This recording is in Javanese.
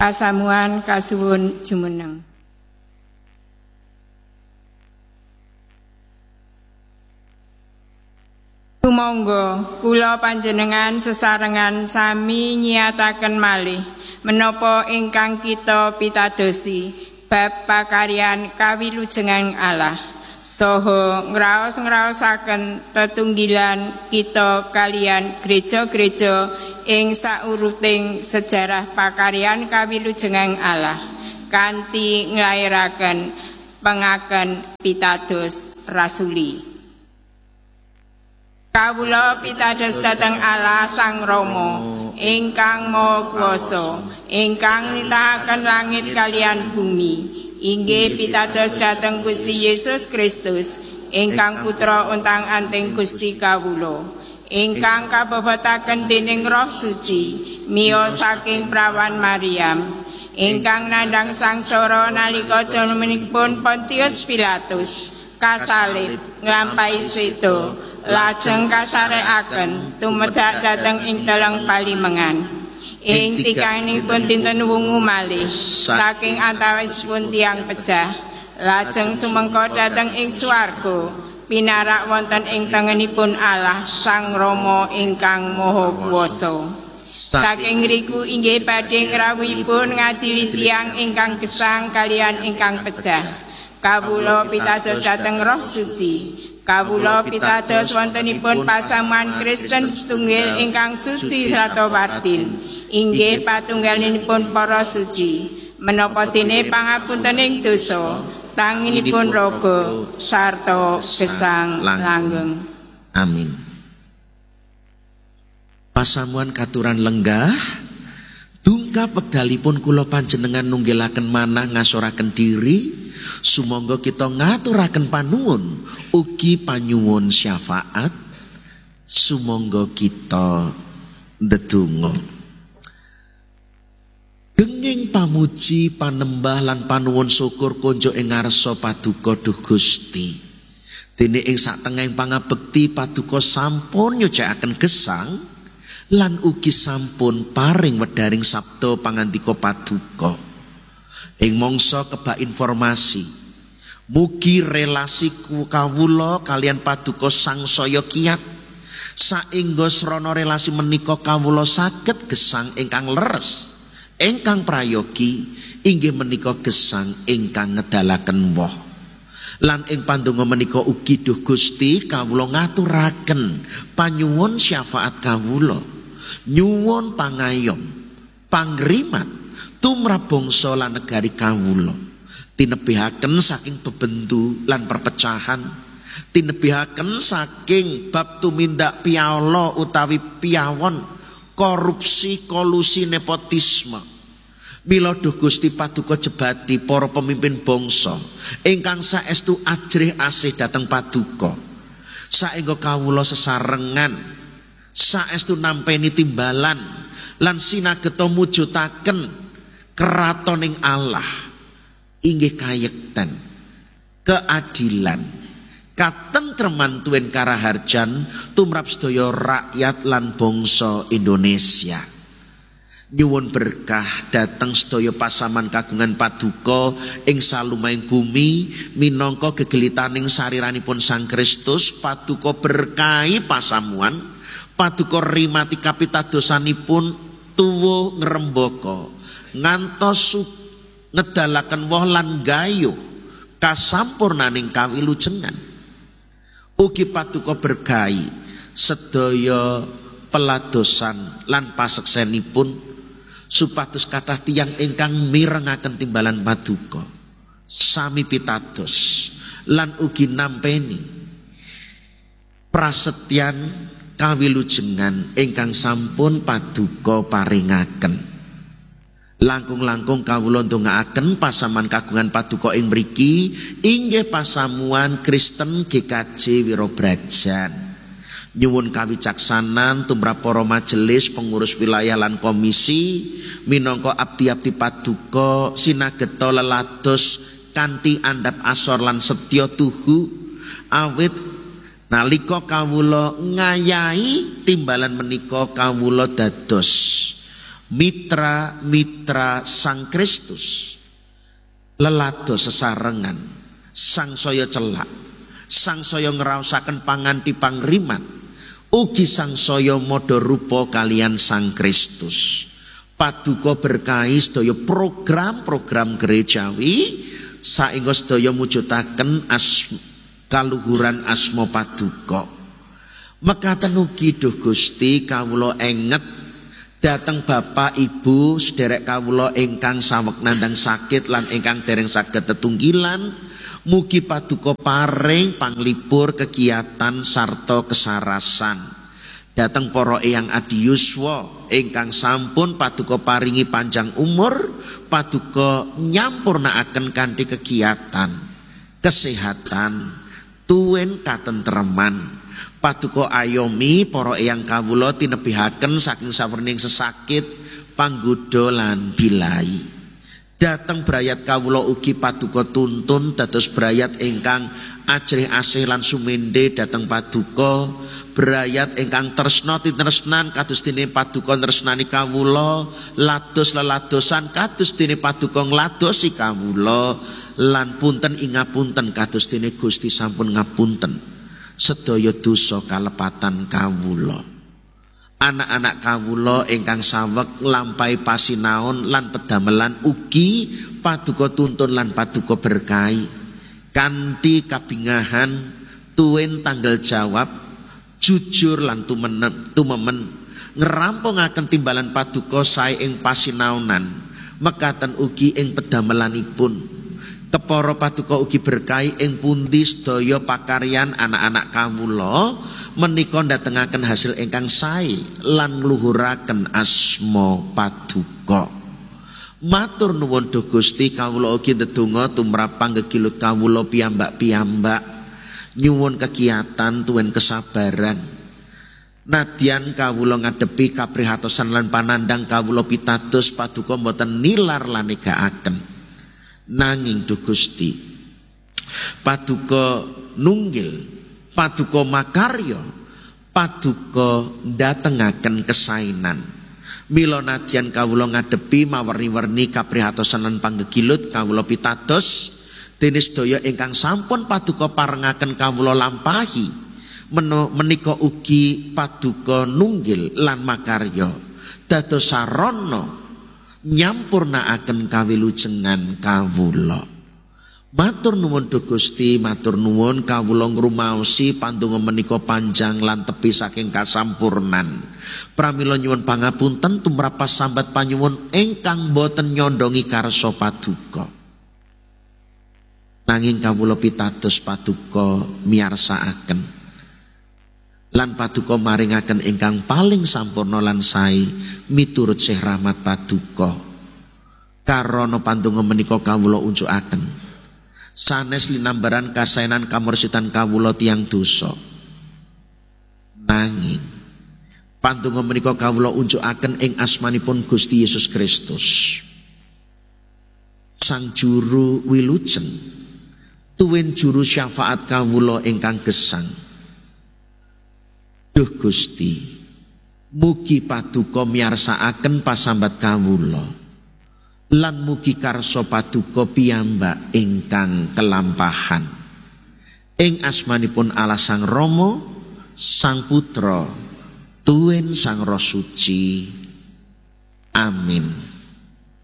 pasamuan kasuwun jumeneng. Sumangga kula panjenengan sesarengan sami nyiyataken malih menapa ingkang kita pitadosi bab pakaryan kawilujengan Allah saha ngraos-ngraosaken tetunggilan kita kalian gereja-gereja ing sauruting sejarah pakaryan kawilujengan Allah kanthi nglairaken pengaken pitados rasuli. Kawula pitados dhateng Allah Sang Rama ingkang Maha Kuwasa ingkang nitahaken langit kaliyan bumi, inggih pitados dhateng Gusti Yesus Kristus ingkang putra untang-anting Gusti kawula ingkang kabebataken dening Roh Suci miyos saking prawan Maryam ingkang nandhang sangsara nalika jamanipun Pontius Pilatus kasalib nglampahi seda lajeng kasarekaken tumedak dhateng ing dalang palimengan ing tikanipun dinten wungu malih saking antawisipun tiyang pejah lajeng sumengko dhateng ing swarga pinarak wonten ing tengenipun Allah Sang Rama ingkang Maha Kuwasa. Saking riku inggih badhe ngrawuhipun ngadili tiyang ingkang gesang kaliyan ingkang pejah. Kawula pitados dhateng Roh Suci. Kawula pitados wontenipun pasamuan Kristen setunggal ingkang suci sarta watin inggih patunggalinipun para suci menapa dene pangapuntening dosa tanginipun raga sarta gesang langgeng. Amin. Pasamuan katuran lenggah dungkap wekdalipun kula panjenengan nunggelaken manah ngasoraken diri sumangga kita ngaturaken panuwun ugi panyuwun syafaat sumangga kita ndedonga. Denging pamuji panembah lan panuwun syukur konjo ing ngarsa paduka Duh Gusti. Dene ing satengahing pangabekti paduka sampun nyojakaken gesang lan ugi sampun paring wedharing sabda pangandika paduka. Ing mangsa kebak informasi mugi relasi kawula kalian paduka sangsaya kiyat saengga srana relasi menika kawula saged gesang ingkang leres ingkang prayogi inggih menika gesang ingkang ngedalaken woh lan ing pandonga menika ugi Duh Gusti kawula ngaturaken panyuwun syafaat kawula nyuwun pangayom pangrimat tumrap bangsa lan negari kawula tinebihaken saking bebendu lan perpecahan tinebihaken saking bab tumindak piala utawi piawon korupsi kolusi nepotisme mila Duh Gusti paduka jebati para pemimpin bangsa ingkang saestu ajrih asih dhateng paduka saengga kawula sesarengan saestu nampeni timbalan lan sinageta mujudaken keratoning Allah inggih kayekten keadilan katentreman tuwin karaharjan tumrap sedaya rakyat lan bangsa Indonesia. Nyuwun berkah dhateng sedaya pasaman kagungan paduka ing salumahing bumi minangka gegelitaning sariranipun Sang Kristus paduka berkahi pasamuan paduka rimati kapitadosanipun tuwuh ngrembaka ngantos ngedalaken woh lan gayuh kasampurnaning kawilujengan ugi paduka berkahi sedaya peladosan lan paseksenipun supados kathah tiyang ingkang mirengaken timbalan paduka sami pitados lan ugi nampeni prasetyan kawilujengan ingkang sampun paduka paringaken. Langkung-langkung kawula ndongaaken pasaman kagungan paduka ing mriki inggih pasamuan Kristen GKJ Wirobrajan. Nyuwun kawicaksanan tumrap para majelis pengurus wilayah lan komisi minangka abdi-abdi paduka sinageta lelados kanthi andhap asor lan setya tuhu awit nalika kawula ngayahi timbalan menika kawula dados mitra-mitra Sang Kristus, lelado sesarengan, sangsaya celak, sangsaya ngraosaken panganti pangrimat, ugi sangsaya madha rupa kalian Sang Kristus. Paduka berkahi sedaya program-program gerejawi saengga sedaya mujudaken kaluhuran asma Paduka. Mekaten ugi duh Gusti kawula enget dhateng Bapak Ibu sederek kawula ingkang saweg nandhang sakit lan ingkang dereng saged tetunggilan, mugi Paduka paring panglipur kegiatan sarta kesarasan. Dhateng para eyang adi yuswa ingkang sampun Paduka paringi panjang umur, Paduka nyampurnakaken kanthi kegiatan kesehatan, tuwin katentreman. Paduka ayomi para eyang kawula tinebihaken saking sawerning sesakit, panggoda lan bilai. Dhateng brayat kawula ugi Paduka tuntun dados brayat ingkang ajrih asih lan sumende dhateng Paduka, brayat ingkang tresna tinresnan kados dene Paduka tresnani kawula, lados leladosan kados dene Paduka ngladosi kawula, lan punten ingapunten kados dene Gusti sampun ngapunten sedaya dosa kalepatan kawula. Anak-anak kawula ingkang saweg lampahi pasinaon lan pedamelan ugi Paduka tuntun lan Paduka berkahi kanthi kabingahan, tuwin tanggal jawab, jujur lan tumemen ngerampungaken timbalan Paduka sae ing pasinaonan, mekaten ugi ing pedamelanipun. Kepara Paduka ugi berkahi ing pundi sedaya pakaryan anak-anak kawula menika ndatengaken hasil ingkang sae lan ngluhuraken asma Paduka. Matur nuwun duh Gusti kawula ugi ndedonga tumrap panggegilut kawula piyambak-piyambak, nyuwun kegiatan tuwin kesabaran. Nadyan kawula ngadepi kaprihatosan lan panandang kawula pitados Paduka mboten nilar lan negakaken. Nanging duh Gusti Paduka nunggil, Paduka makarya, Paduka ndatengaken kesainan. Mila nadyan kawula ngadepi mawerni-werni kaprihatosan lan panggegilut kawula pitados dene sedaya ingkang sampun Paduka parengaken kawula lampahi menika ugi Paduka nunggil lan makarya dados sarana nyampurnakaken kawilujengan kawula. Matur nuwun duh Gusti, matur nuwun kawula ngrumaosi pandonga menika panjang lan tepi saking kasampurnan. Pramila nyuwun pangapunten tumrap pasambat panyuwun ingkang boten nyondongi karsa Paduka. Nanging kawula pitados Paduka miyarsakaken lan Paduka maringaken ingkang paling sampurna lan sae miturut sih rahmat Paduka. Karana pandonga menika kawula unjukaken sanes linambaran kasaenan kamursitan kawula tiyang dosa. Nanging pandonga menika kawula unjukaken ing asmanipun Gusti Yesus Kristus, Sang Juru Wilujeng, tuwin juru syafaat kawula ingkang gesang. Duh Gusti, mugi Paduka miyarsakaken pasambat kawula lan mugi karsa Paduka piyambak ingkang kelampahan. Ing asmanipun Allah Sang Rama, Sang Putra, tuwin Sang Roh Suci. Amin.